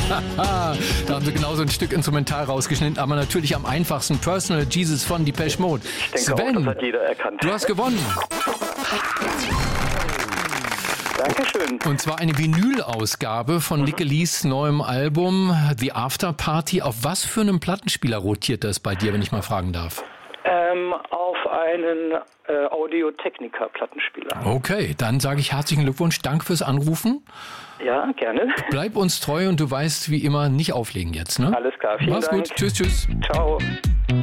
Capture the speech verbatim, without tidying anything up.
Da haben sie genau so ein Stück Instrumental rausgeschnitten, aber natürlich am einfachsten Personal Jesus von Depeche Mode. Ich denke Sven, auch, das hat jeder erkannt. du hast gewonnen. Dankeschön. Und zwar eine Vinyl-Ausgabe von Likke Lies neuem Album The After Party. Auf was für einem Plattenspieler rotiert das bei dir, wenn ich mal fragen darf? Ähm, auf einen äh, Audio-Technica-Plattenspieler. Okay, dann sage ich herzlichen Glückwunsch. Danke fürs Anrufen. Ja, gerne. Bleib uns treu und du weißt wie immer, nicht auflegen jetzt, ne? Alles klar, vielen Mach's Dank. gut. Tschüss, tschüss. Ciao.